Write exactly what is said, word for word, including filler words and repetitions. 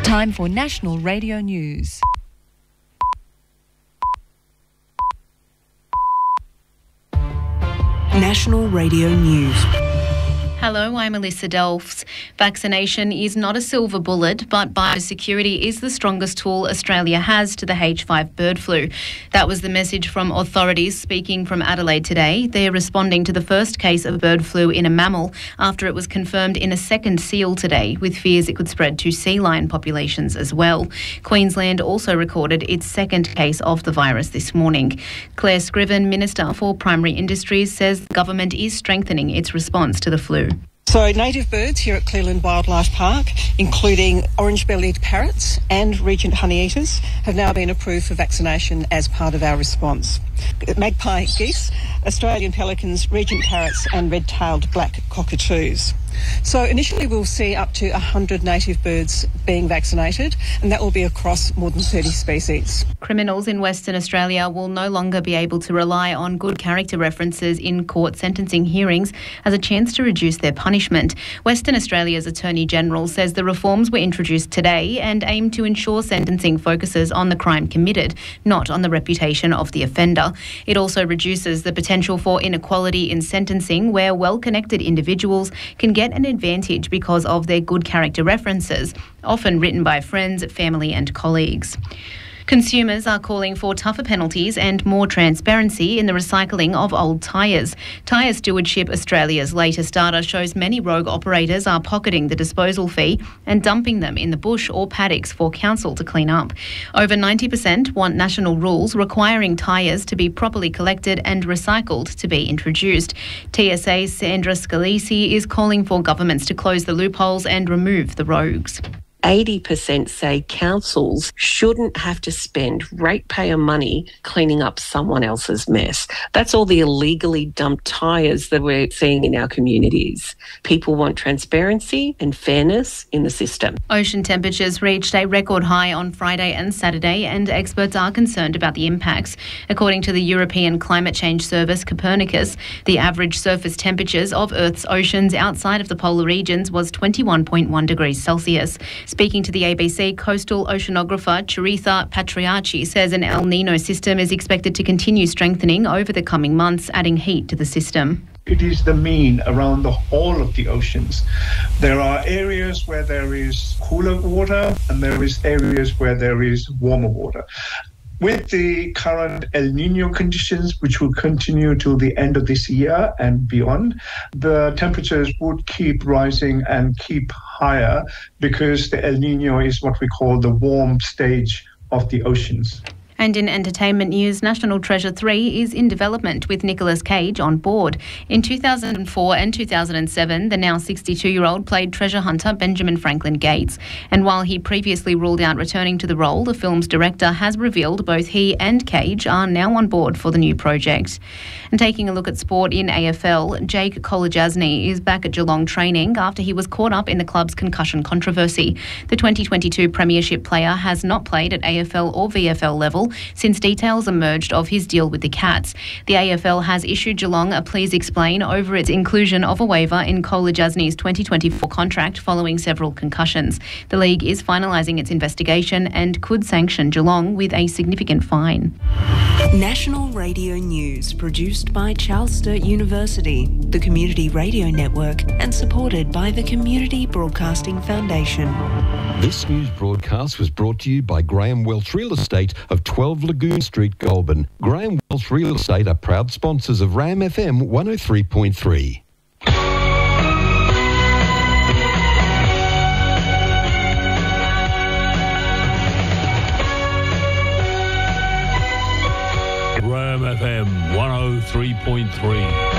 Time for National Radio News. National Radio News. Hello, I'm Alyssa Delfs. Vaccination is not a silver bullet, but biosecurity is the strongest tool Australia has to the H five bird flu. That was the message from authorities speaking from Adelaide today. They're responding to the first case of bird flu in a mammal after it was confirmed in a second seal today, with fears it could spread to sea lion populations as well. Queensland also recorded its second case of the virus this morning. Claire Scriven, Minister for Primary Industries, says the government is strengthening its response to the flu. So native birds here at Cleland Wildlife Park, including orange-bellied parrots and regent honeyeaters, have now been approved for vaccination as part of our response. Magpie geese, Australian pelicans, regent parrots and red-tailed black cockatoos. So initially we'll see up to one hundred native birds being vaccinated, and that will be across more than thirty species. Criminals in Western Australia will no longer be able to rely on good character references in court sentencing hearings as a chance to reduce their punishment. Western Australia's Attorney General says the reforms were introduced today and aim to ensure sentencing focuses on the crime committed, not on the reputation of the offender. It also reduces the potential for inequality in sentencing, where well-connected individuals can get an advantage because of their good character references, often written by friends, family and colleagues. Consumers are calling for tougher penalties and more transparency in the recycling of old tyres. Tyre Stewardship Australia's latest data shows many rogue operators are pocketing the disposal fee and dumping them in the bush or paddocks for council to clean up. Over ninety percent want national rules requiring tyres to be properly collected and recycled to be introduced. T S A's Sandra Scalisi is calling for governments to close the loopholes and remove the rogues. eighty percent say councils shouldn't have to spend ratepayer money cleaning up someone else's mess. That's all the illegally dumped tyres that we're seeing in our communities. People want transparency and fairness in the system. Ocean temperatures reached a record high on Friday and Saturday, and experts are concerned about the impacts. According to the European Climate Change Service Copernicus, the average surface temperatures of Earth's oceans outside of the polar regions was twenty-one point one degrees Celsius. Speaking to the A B C, coastal oceanographer Charitha Patriarchi says an El Nino system is expected to continue strengthening over the coming months, adding heat to the system. It is the mean around the whole of the oceans. There are areas where there is cooler water and there is areas where there is warmer water. With the current El Nino conditions, which will continue till the end of this year and beyond, the temperatures would keep rising and keep higher because the El Nino is what we call the warm stage of the oceans. And in entertainment news, National Treasure three is in development with Nicolas Cage on board. In two thousand four and two thousand seven, the now sixty-two-year-old played treasure hunter Benjamin Franklin Gates. And while he previously ruled out returning to the role, the film's director has revealed both he and Cage are now on board for the new project. And taking a look at sport in A F L, Jake Kolodjasny is back at Geelong training after he was caught up in the club's concussion controversy. The twenty twenty-two Premiership player has not played at A F L or V F L level since details emerged of his deal with the Cats. The A F L has issued Geelong a please explain over its inclusion of a waiver in Kolodjasny's twenty twenty-four contract following several concussions. The league is finalising its investigation and could sanction Geelong with a significant fine. National Radio News, produced by Charles Sturt University, the Community Radio Network, and supported by the Community Broadcasting Foundation. This news broadcast was brought to you by Graham Welch Real Estate of twelve Lagoon Street, Goulburn. Graham Welch Real Estate are proud sponsors of Ram F M one oh three point three. Ram F M one oh three point three.